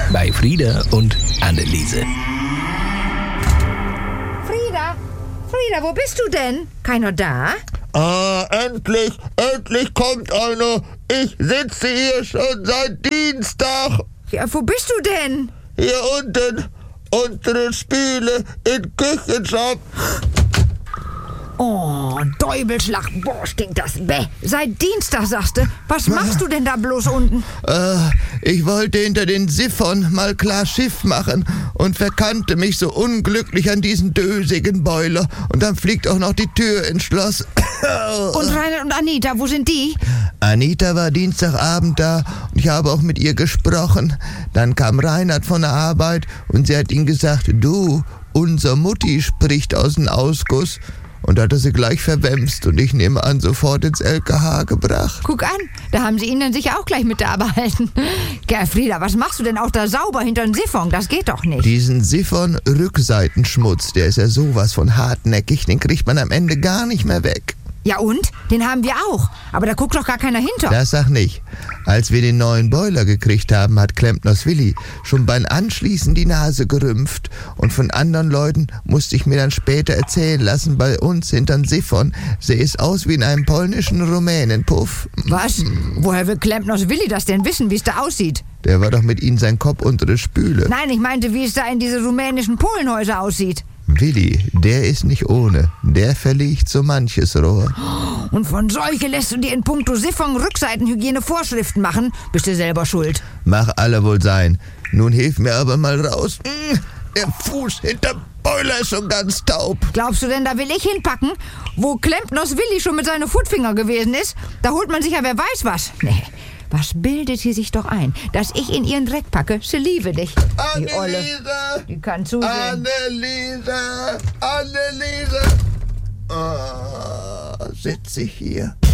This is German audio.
bei Frieda und Anneliese. Frieda, wo bist du denn? Keiner da? Endlich kommt einer. Ich sitze hier schon seit Dienstag. Ja, wo bist du denn? Hier unten, unsere Spüle in Küchenshop. Oh, Däubelschlag, boah, stinkt das. Bäh. Seit Dienstag, sagst du. Was machst du denn da bloß unten? Ich wollte hinter den Siphon mal klar Schiff machen und verkannte mich so unglücklich an diesen dösigen Boiler. Und dann fliegt auch noch die Tür ins Schloss. Und Reinhard und Anita, wo sind die? Anita war Dienstagabend da und ich habe auch mit ihr gesprochen. Dann kam Reinhard von der Arbeit und sie hat ihm gesagt, du, unser Mutti spricht aus dem Ausguss. Und hat er sie gleich verwemst und ich nehme an, sofort ins LKH gebracht. Guck an, da haben sie ihn dann sicher auch gleich mit da behalten. Frieda, was machst du denn auch da sauber hinter den Siphon? Das geht doch nicht. Diesen Siphon-Rückseitenschmutz, der ist ja sowas von hartnäckig, den kriegt man am Ende gar nicht mehr weg. Ja und? Den haben wir auch. Aber da guckt doch gar keiner hinter. Das sag nicht. Als wir den neuen Boiler gekriegt haben, hat Klempners Willi schon beim Anschließen die Nase gerümpft. Und von anderen Leuten musste ich mir dann später erzählen lassen, bei uns hintern Siphon sähe es aus wie in einem polnischen Rumänenpuff. Was? Woher will Klempners Willi das denn wissen, wie es da aussieht? Der war doch mit Ihnen sein Kopf unter der Spüle. Nein, ich meinte, wie es da in diese rumänischen Polenhäuser aussieht. Willi, der ist nicht ohne. Der verlegt so manches Rohr. Und von solche lässt du dir in puncto Siphon-Rückseitenhygiene Vorschriften machen? Bist du selber schuld. Mach alle wohl sein. Nun hilf mir aber mal raus. Der Fuß hinterm Boiler ist schon ganz taub. Glaubst du denn, da will ich hinpacken? Wo Klempners Willi schon mit seinen Footfinger gewesen ist? Da holt man sich ja wer weiß was. Nee. Was bildet sie sich doch ein, dass ich in ihren Dreck packe? Sie liebe dich. Die Olle, die kann zusehen. Anneliese! Sitze ich hier.